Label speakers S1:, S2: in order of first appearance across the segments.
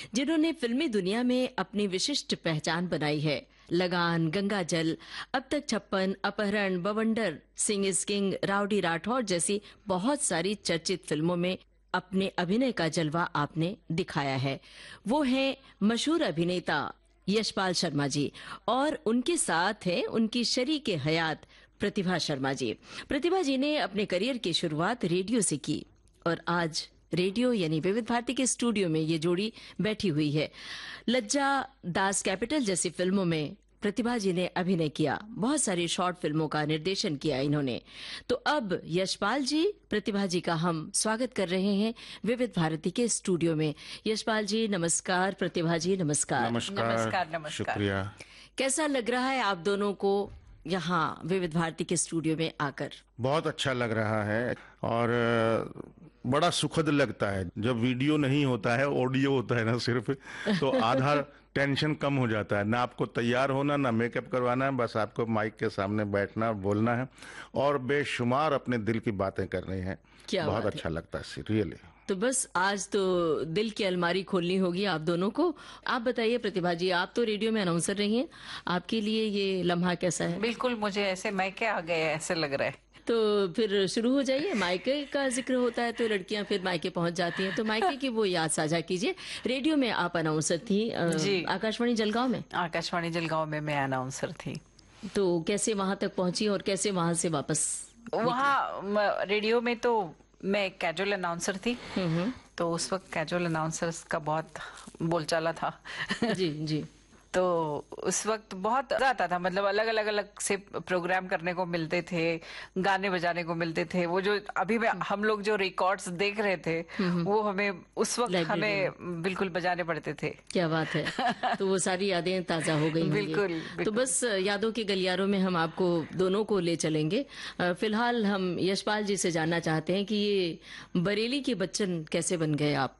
S1: जिन्होंने फिल्मी दुनिया में अपनी विशिष्ट पहचान बनाई है। लगान, गंगा जल, अब तक 56, अपहरण, बवंडर, Singh is king, rowdy Rathore जैसी बहुत सारी चर्चित फिल्मों में अपने अभिनय का जलवा आपने दिखाया है। वो हैं मशहूर अभिनेता यशपाल शर्मा जी और उनके साथ हैं उनकी शरीके हयात प्रतिभा शर्मा जी। प्रतिभा जी ने अपने करियर की शुरुआत रेडियो से की और आज रेडियो यानी विविध भारती के स्टूडियो में ये जोड़ी बैठी हुई है। लज्जा, दास कैपिटल जैसी फिल्मों में प्रतिभा जी ने अभिनय किया। बहुत सारी शॉर्ट फिल्मों का निर्देशन किया इन्होंने। तो अब यशपाल जी, प्रतिभा जी का हम स्वागत कर रहे हैं विविध भारती के स्टूडियो में। यशपाल जी नमस्कार, प्रतिभा जी नमस्कार।
S2: नमस्कार।
S3: शुक्रिया।
S1: कैसा लग रहा है आप दोनों को यहाँ विविध भारती के स्टूडियो में आकर?
S3: बहुत अच्छा लग रहा है और बड़ा सुखद लगता है। जब वीडियो नहीं होता है, ऑडियो होता है ना सिर्फ, तो आधा टेंशन कम हो जाता है। ना आपको तैयार होना, ना मेकअप करवाना है, बस आपको माइक के सामने बैठना, बोलना है और बेशुमार अपने दिल की बातें करनी है। बहुत अच्छा लगता है रियली।
S1: तो बस आज तो दिल की अलमारी खोलनी होगी आप दोनों को। आप बताइए प्रतिभा जी, आप तो रेडियो में अनाउंसर रही हैं, आपके लिए ये लम्हा कैसा है?
S2: बिल्कुल, मुझे ऐसे मायके आ गए ऐसे लग रहा है।
S1: तो फिर शुरू हो जाइए। मायके का जिक्र होता है तो लड़कियां फिर मायके पहुंच जाती हैं, तो मायके की वो याद साझा कीजिए। रेडियो में आप अनाउंसर थी
S2: जी,
S1: आकाशवाणी जलगांव में।
S2: आकाशवाणी जलगांव में मैं अनाउंसर थी।
S1: तो कैसे वहां तक पहुंची और कैसे वहां से वापस?
S2: वहाँ रेडियो में तो मैं कैजुअल अनाउंसर थी, तो उस वक्त कैजुअल अनाउंसर्स का बहुत बोलचाला था।
S1: जी जी।
S2: तो उस वक्त बहुत मजा आता था, मतलब अलग अलग से प्रोग्राम करने को मिलते थे, गाने बजाने को मिलते थे। वो जो अभी हम लोग जो रिकॉर्ड्स देख रहे थे वो हमें उस वक्त हमें बिल्कुल बजाने पड़ते थे।
S1: क्या बात है। तो वो सारी यादें ताजा हो गई।
S2: बिल्कुल।
S1: तो बस यादों के गलियारों में हम आपको दोनों को ले चलेंगे। फिलहाल हम यशपाल जी से जानना चाहते हैं कि ये बरेली के बच्चन कैसे बन गए आप?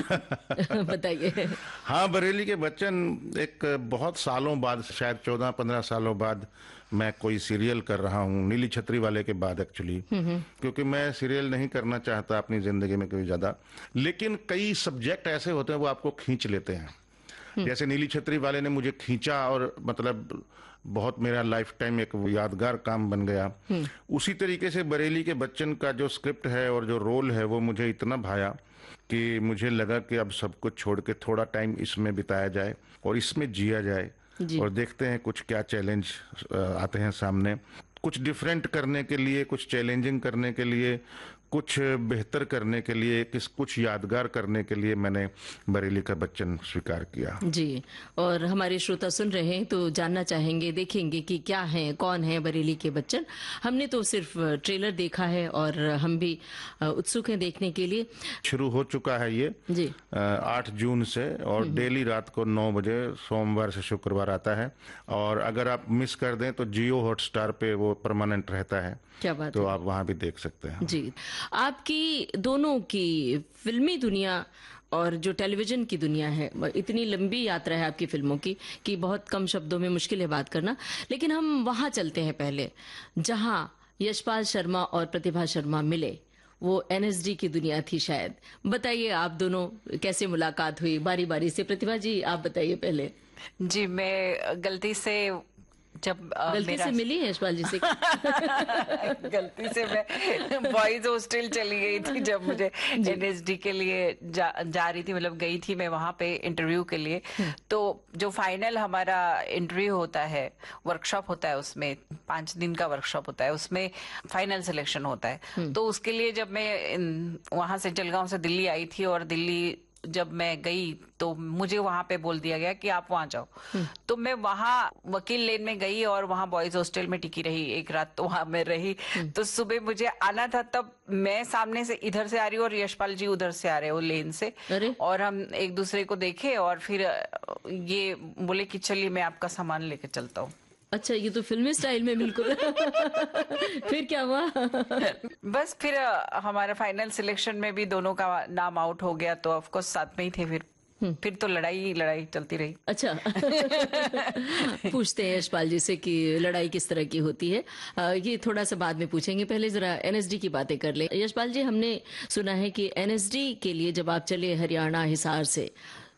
S1: बताइए।
S3: हाँ, बरेली के बच्चन एक बहुत सालों बाद, शायद 14-15 सालों बाद मैं कोई सीरियल कर रहा हूँ, नीली छतरी वाले के बाद एक्चुअली। क्योंकि मैं सीरियल नहीं करना चाहता अपनी जिंदगी में कोई ज्यादा, लेकिन कई सब्जेक्ट ऐसे होते हैं वो आपको खींच लेते हैं। जैसे नीली छतरी वाले ने मुझे खींचा और मतलब बहुत मेरा लाइफ टाइम एक यादगार काम बन गया। उसी तरीके से बरेली के बच्चन का जो स्क्रिप्ट है और जो रोल है वो मुझे इतना भाया कि मुझे लगा कि अब सब कुछ छोड़ के थोड़ा टाइम इसमें बिताया जाए और इसमें जिया जाए और देखते हैं कुछ क्या चैलेंज आते हैं सामने। कुछ डिफरेंट करने के लिए, कुछ चैलेंजिंग करने के लिए, कुछ बेहतर करने के लिए, कुछ यादगार करने के लिए मैंने बरेली का बच्चन स्वीकार किया।
S1: जी, और हमारे श्रोता सुन रहे हैं तो जानना चाहेंगे, देखेंगे कि क्या है, कौन है बरेली के बच्चन। हमने तो सिर्फ ट्रेलर देखा है और हम भी उत्सुक हैं देखने के लिए। शुरू
S3: हो चुका है ये जी 8 जून से और डेली रात को 9 बजे सोमवार से शुक्रवार आता है। और अगर आप मिस कर दें तो जियो हॉटस्टार पे वो परमानेंट रहता है।
S1: क्या बात
S3: तो
S1: है।
S3: आप वहां भी देख सकते हैं।
S1: जी, आपकी दोनों की फिल्मी दुनिया और जो टेलीविजन की दुनिया है, इतनी लंबी यात्रा है आपकी फिल्मों की कि बहुत कम शब्दों में मुश्किल है बात करना। लेकिन हम वहां चलते हैं पहले जहां यशपाल शर्मा और प्रतिभा शर्मा मिले। वो एनएसडी की दुनिया थी शायद। बताइए आप दोनों कैसे मुलाकात हुई, बारी बारी से। प्रतिभा जी आप बताइए पहले।
S2: जी, मैं गलती से
S1: गलती से मिली है यशपाल जी से?
S2: गलती से मैं बॉयज हॉस्टल चली गई थी जब मुझे एनएसडी के लिए जा रही थी, मतलब गई थी मैं वहां पे इंटरव्यू के लिए। तो जो फाइनल हमारा इंटरव्यू होता है, वर्कशॉप होता है, उसमें 5 दिन का वर्कशॉप होता है, उसमें फाइनल सिलेक्शन होता है। तो उसके लिए जब मैं वहां से जलगांव से दिल्ली आई थी और दिल्ली जब मैं गई तो मुझे वहां पे बोल दिया गया कि आप वहां जाओ। तो मैं वहां वकील लेन में गई और वहां बॉयज हॉस्टल में टिकी रही एक रात, तो वहां मैं रही। तो सुबह मुझे आना था, तब मैं सामने से इधर से आ रही हूँ और यशपाल जी उधर से आ रहे हो लेन से, और हम एक दूसरे को देखे और फिर ये बोले कि चलिए मैं आपका सामान लेके चलता हूँ।
S1: अच्छा, ये तो फिल्मी स्टाइल में बिल्कुल। फिर क्या हुआ?
S2: बस फिर हमारा फाइनल सिलेक्शन में भी दोनों का नाम आउट हो गया, तो ऑफ कोर्स साथ में ही थे। फिर तो लड़ाई चलती रही।
S1: अच्छा। पूछते हैं यशपाल जी से कि लड़ाई किस तरह की होती है, ये थोड़ा सा बाद में पूछेंगे। पहले जरा एनएसडी की बातें कर ले। यशपाल जी, हमने सुना है कि एनएसडी के लिए जब आप चले हरियाणा हिसार से,